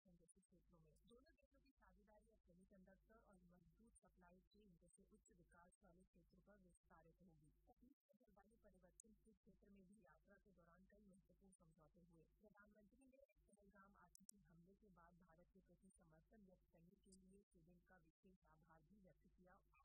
Communication जैसे क्षेत्रों में। दोनों देशों की साझेदारी अब सेमीकंडक्टर और मजबूत सप्लाई चेन जैसे उच्च विकास वाले क्षेत्रों पर विस्तारित होगी। जलवायु परिवर्तन के क्षेत्र में भी यात्रा के दौरान कई महत्वपूर्ण समझौते हुए। प्रधानमंत्री ने पहलगाम आतंकी हमले के बाद भारत के प्रति समर्थन व्यक्त करने के लिए स्वीडन का विशेष आभार भी व्यक्त किया।